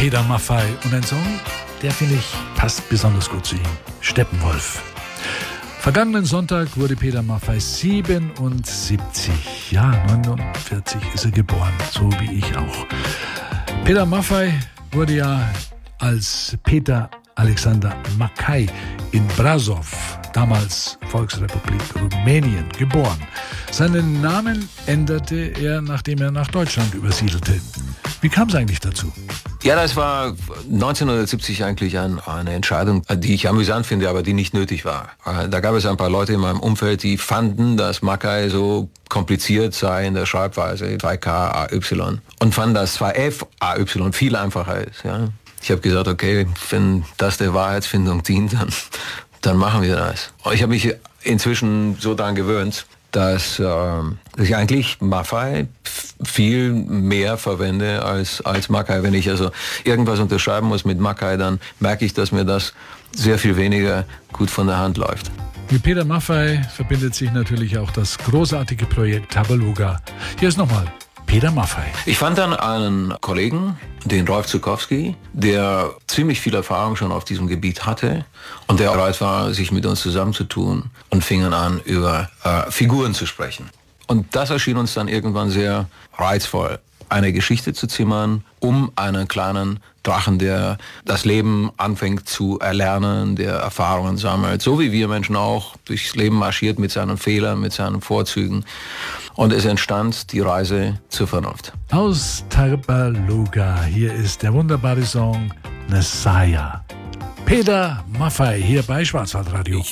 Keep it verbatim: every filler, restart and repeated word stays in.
Peter Maffay und ein Song, der finde ich passt besonders gut zu ihm. Steppenwolf. Vergangenen Sonntag wurde Peter Maffay siebenundsiebzig. Ja, neunundvierzig ist er geboren, so wie ich auch. Peter Maffay wurde ja als Peter Alexander Mackay in Brasov, damals Volksrepublik Rumänien, geboren. Seinen Namen änderte er, nachdem er nach Deutschland übersiedelte. Wie kam es eigentlich dazu? Ja, das war neunzehnhundertsiebzig eigentlich ein, eine Entscheidung, die ich amüsant finde, aber die nicht nötig war. Da gab es ein paar Leute in meinem Umfeld, die fanden, dass Mackay so kompliziert sei in der Schreibweise, zwei K A Y, und fanden, dass zwei F A Y viel einfacher ist. Ja. Ich habe gesagt, okay, wenn das der Wahrheitsfindung dient, dann, dann machen wir das. Ich habe mich inzwischen so daran gewöhnt, dass äh, ich eigentlich Maffay viel mehr verwende als, als Mackay. Wenn ich also irgendwas unterschreiben muss mit Mackay, dann merke ich, dass mir das sehr viel weniger gut von der Hand läuft. Mit Peter Maffay verbindet sich natürlich auch das großartige Projekt Tabaluga. Hier ist nochmal Peter Maffay. Ich fand dann einen Kollegen, den Rolf Zuckowski, der ziemlich viel Erfahrung schon auf diesem Gebiet hatte und der bereit war, sich mit uns zusammenzutun, und fingen an, über äh, Figuren zu sprechen. Und das erschien uns dann irgendwann sehr reizvoll, eine Geschichte zu zimmern um einen kleinen Drachen, der das Leben anfängt zu erlernen, der Erfahrungen sammelt, so wie wir Menschen auch durchs Leben marschiert mit seinen Fehlern, mit seinen Vorzügen. Und es entstand die Reise zur Vernunft. Aus Tabaluga, hier ist der wunderbare Song Messiah. Peter Maffay hier bei Schwarzwaldradio.